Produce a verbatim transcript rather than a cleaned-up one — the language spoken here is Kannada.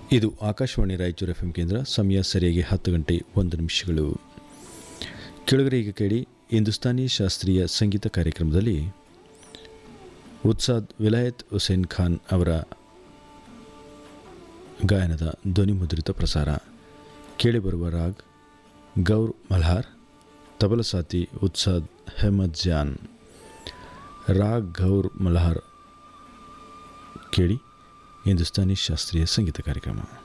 ಇದು ಆಕಾಶವಾಣಿ ರಾಯಚೂರು ಎಫ್ ಎಂ ಕೇಂದ್ರ. ಸಮಯ ಸರಿಯಾಗಿ ಹತ್ತು ಗಂಟೆ ಒಂದು ನಿಮಿಷಗಳು. ಕೆಳಗರೆ ಈಗ ಕೇಳಿ ಹಿಂದೂಸ್ತಾನಿ ಶಾಸ್ತ್ರೀಯ ಸಂಗೀತ ಕಾರ್ಯಕ್ರಮದಲ್ಲಿ ಉತ್ಸಾದ್ ವಿಲಾಯತ್ ಹುಸೇನ್ ಖಾನ್ ಅವರ ಗಾಯನದ ಧ್ವನಿಮುದ್ರಿತ ಪ್ರಸಾರ. ಕೇಳಿಬರುವ ರಾಗ್ ಗೌರ್ ಮಲ್ಹಾರ್, ತಬಲಸಾತಿ ಉತ್ಸಾದ್ ಅಹಮದ್ ಜಾನ್. ರಾಗ್ ಗೌರ್ ಮಲ್ಹಾರ್ ಕೇಳಿ ಹಿಂದೂಸ್ತಾನಿ ಶಾಸ್ತ್ರೀಯ ಸಂಗೀತ ಕಾರ್ಯಕ್ರಮ.